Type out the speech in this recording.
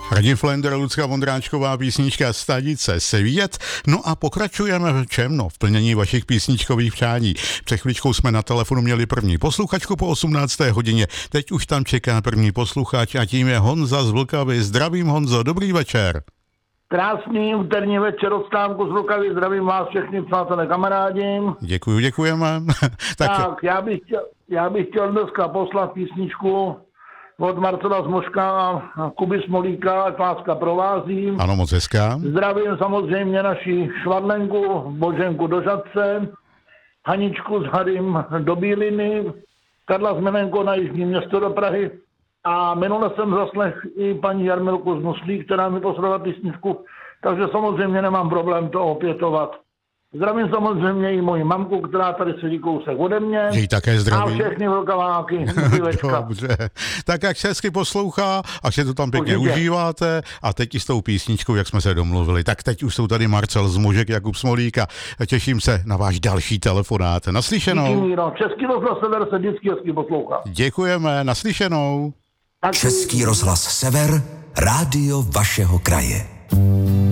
Radim Flender, Lucka Vondráčková, písnička Stanice Svět. No a pokračujeme v čem? No, v plnění vašich písničkových přání. Před chvíličkou jsme na telefonu měli první posluchačku po 18. hodině. Teď už tam čeká první posluchač a tím je Honza z Vltavy. Zdravím, Honzo, dobrý večer. Krásný úterní večer od Stánku z Vltavy, zdravím vás všechny přátelé kamarádi. Děkujeme. Tak já bych chtěl dneska poslat písničku od Marcela Zmoška a Kuby Smolíka, ať láska provází. Ano, moc hezká. Zdravím samozřejmě naši Švadlenku, Boženku do Žadce, Haničku s Harym do Bíliny, Karla Zmenenko na Jižní Město do Prahy. A minule jsem zaslech i paní Jarmilku z Nuslí, která mi poslala písničku, takže samozřejmě nemám problém to opětovat. Zdravím samozřejmě i moji mamku, která tady sedí kousek ode mě. Jej také zdravím. A všechny vlkaváky. Dobře. Tak jak se hezky poslouchá, až se to tam pěkně užíváte a teď i s tou písničkou, jak jsme se domluvili. Tak teď už jsou tady Marcel Zmožek, Jakub Smolík a těším se na váš další telefonát. Naslyšenou. Díky, Míro. Český rozhlas Sever se vždycky hezky poslouchá. Děkujeme, naslyšenou. Český rozhlas Sever, rádio vašeho kraje.